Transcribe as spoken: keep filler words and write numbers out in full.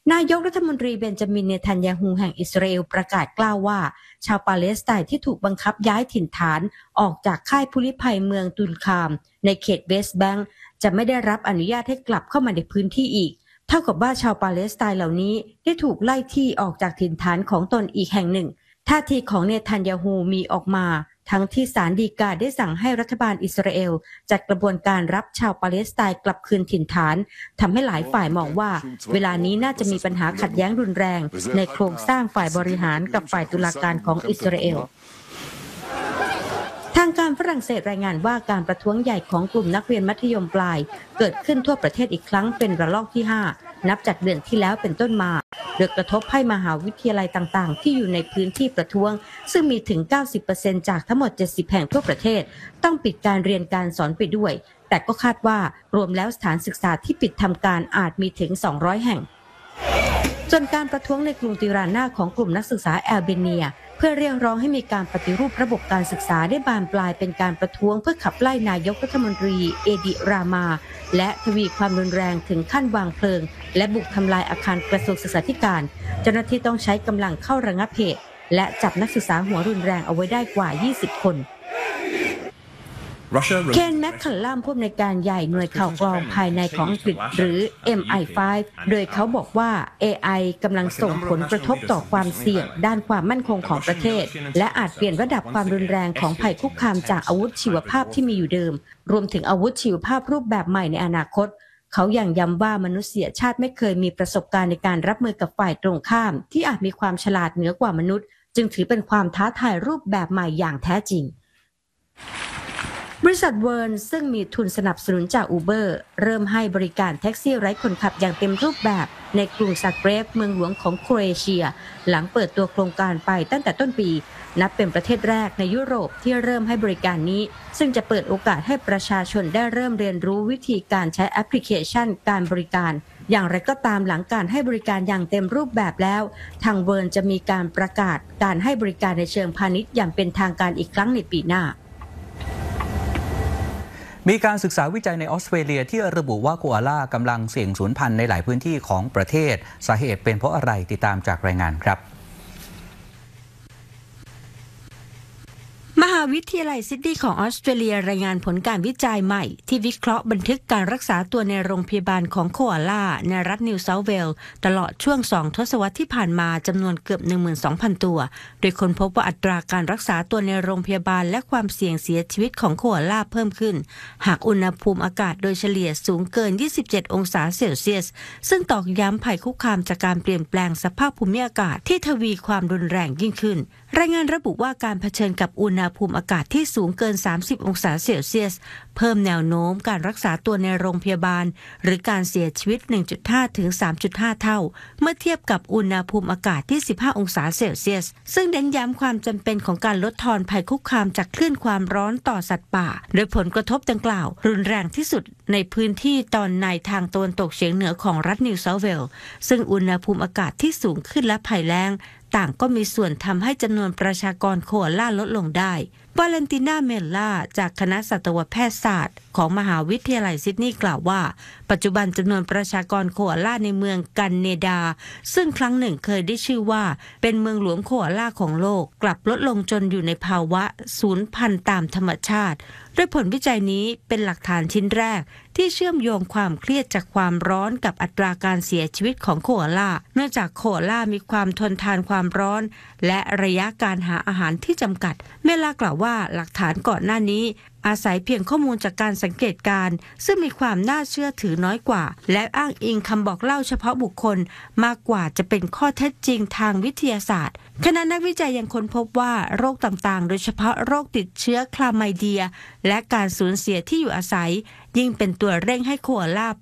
นายกรัฐมนตรีเบนจามินเนทันยาฮูแห่งอิสราเอลประกาศกล่าวว่าชาวปาเลสไตน์ที่ถูกบังคับย้ายถิ่นฐานออกจากค่ายผู้ลี้ภัยเมืองตุลคามในเขตเวสต์แบงก์จะไม่ได้รับอนุญาตให้กลับเข้ามาในพื้นที่อีกเท่ากับว่าชาวปาเลสไตน์เหล่านี้ได้ถูกไล่ที่ออกจากถิ่นฐานของตนอีกแห่งหนึ่งท่าทีของเนทันยาฮูมีออกมาทั้งที่ศาลฎีกาได้สั่งให้รัฐบาลอิสราเอลจัดกระบวนการรับชาวปาเลสไตน์กลับคืนถิ่นฐานทำให้หลายฝ่ายมองว่าเวลานี้น่าจะมีปัญหาขัดแย้งรุนแรงในโครงสร้างฝ่ายบริหารกับฝ่ายตุลาการของอิสราเอลทางการฝรั่งเศสรายงานว่าการประท้วงใหญ่ของกลุ่มนักเรียนมัธยมปลายเกิดขึ้นทั่วประเทศอีกครั้งเป็นระลอกที่ห้านับจากเดือนที่แล้วเป็นต้นมาโดยกระทบให้มหาวิทยาลัยต่างๆที่อยู่ในพื้นที่ประท้วงซึ่งมีถึง เก้าสิบเปอร์เซ็นต์ จากทั้งหมดเจ็ดสิบแห่งทั่วประเทศต้องปิดการเรียนการสอนไปด้วยแต่ก็คาดว่ารวมแล้วสถานศึกษาที่ปิดทำการอาจมีถึงสองร้อยแห่งส่วนการประท้วงในกรุงติรานาของกลุ่มนักศึกษาแอลเบเนียเพื่อเรียกร้องให้มีการปฏิรูประบบการศึกษาได้บานปลายเป็นการประท้วงเพื่อขับไล่นายกรัฐมนตรีเอดิรามาและทวีความรุนแรงถึงขั้นวางเพลิงและบุกทำลายอาคารกระทรวงศึกษาธิการเจ้าหน้าที่ต้องใช้กำลังเข้าระงับเหตุและจับนักศึกษาหัวรุนแรงเอาไว้ได้กว่ายี่สิบคนเคนแมคคัลลัมผู้อำนวยการใหญ่หน่วยข่าวกรองภายในของอังกฤษหรือ เอ็ม ไอ ไฟว์ โดยเขาบอกว่า เอ ไอ กำลังส่งผลกระทบต่อความเสี่ยงด้านความมั่นคงของประเทศและอาจเปลี่ยนระดับความรุนแรงของภัยคุกคามจากอาวุธชีวภาพที่มีอยู่เดิมรวมถึงอาวุธชีวภาพรูปแบบใหม่ในอนาคตเขายังย้ำว่ามนุษยชาติไม่เคยมีประสบการณ์ในการรับมือกับฝ่ายตรงข้ามที่อาจมีความฉลาดเหนือกว่ามนุษย์จึงถือเป็นความท้าทายรูปแบบใหม่อย่างแท้จริงบริษัทเวิร์นซึ่งมีทุนสนับสนุนจาก Uber เริ่มให้บริการแท็กซี่ไร้คนขับอย่างเต็มรูปแบบในกรุงซาเกรบเมืองหลวงของโครเอเชียหลังเปิดตัวโครงการไปตั้งแต่ต้นปีนับเป็นประเทศแรกในยุโรปที่เริ่มให้บริการนี้ซึ่งจะเปิดโอกาสให้ประชาชนได้เริ่มเรียนรู้วิธีการใช้แอปพลิเคชันการบริการอย่างไรก็ตามหลังการให้บริการอย่างเต็มรูปแบบแล้วทางเวิร์นจะมีการประกาศการให้บริการในเชิงพาณิชย์อย่างเป็นทางการอีกครั้งในปีหน้ามีการศึกษาวิจัยในออสเตรเลียที่ระบุว่าโคอาล่ากำลังเสี่ยงสูญพันธุ์ในหลายพื้นที่ของประเทศสาเหตุเป็นเพราะอะไรติดตามจากรายงานครับมหาวิทยาลัยซิดนีย์ของออสเตรเลียรายงานผลการวิจัยใหม่ที่วิเคราะห์บันทึกการรักษาตัวในโรงพยาบาลของโคอาล่าในรัฐนิวเซาท์เวลส์ตลอดช่วงสองทศวรรษที่ผ่านมาจำนวนเกือบ หนึ่งหมื่นสองพัน ตัวโดยค้นพบว่าอัตราการรักษาตัวในโรงพยาบาลและความเสี่ยงเสียชีวิตของโคอาล่าเพิ่มขึ้นหากอุณหภูมิอากาศโดยเฉลี่ยสูงเกินยี่สิบเจ็ดองศาเซลเซียสซึ่งตอกย้ำภัยคุกคามจากการเปลี่ยนแปลงสภาพภูมิอากาศที่ทวีความรุนแรงยิ่งขึ้นรายงานระบุว่าการเผชิญกับอุณหภูมิอากาศที่สูงเกินสามสิบองศาเซลเซียสเพิ่มแนวโน้มการรักษาตัวในโรงพยาบาลหรือการเสียชีวิต หนึ่งจุดห้า ถึง สามจุดห้า เท่าเมื่อเทียบกับอุณหภูมิอากาศที่สิบห้าองศาเซลเซียสซึ่งเน้นย้ำความจำเป็นของการลดทอนภัยคุกคามจากคลื่นความร้อนต่อสัตว์ป่าโดยผลกระทบดังกล่าวรุนแรงที่สุดในพื้นที่ตอนในทางตะวันตกเฉียงเหนือของรัฐนิวเซาท์เวลส์ซึ่งอุณหภูมิอากาศที่สูงขึ้นและภัยแล้งต่างก็มีส่วนทำให้จำนวนประชากรโคอาล่าลดลงได้วาเลนติน่าเมลล่าจากคณะสัตวแพทยศาสตร์ของมหาวิทยาลัยซิดนีย์กล่าวว่าปัจจุบันจำนวนประชากรโคอาล่าในเมืองกันเนดาซึ่งครั้งหนึ่งเคยได้ชื่อว่าเป็นเมืองหลวงโคอาล่าของโลกกลับลดลงจนอยู่ในภาวะสูญพันธุ์ตามธรรมชาติโดยผลวิจัยนี้เป็นหลักฐานชิ้นแรกที่เชื่อมโยงความเครียดจากความร้อนกับอัตราการเสียชีวิตของโคอาล่าเนื่องจากโคอาล่ามีความทนทานความร้อนและระยะการหาอาหารที่จำกัดเมล่ากล่าวว่าหลักฐานก่อนหน้านี้อาศัยเพียงข้อมูลจากการสังเกตการณ์ซึ่งมีความน่าเชื่อถือน้อยกว่าและอ้างอิงคำบอกเล่าเฉพาะบุคคลมากกว่าจะเป็นข้อเท็จจริงทางวิทยาศาสตร์ขณะนักวิจัยยังค้นพบว่าโรคต่างๆโดยเฉพาะโรคติดเชื้อคลาไมเดียและการสูญเสียที่อยู่อาศัยยิ่งเป็นตัวเร่งให้โคอาล่า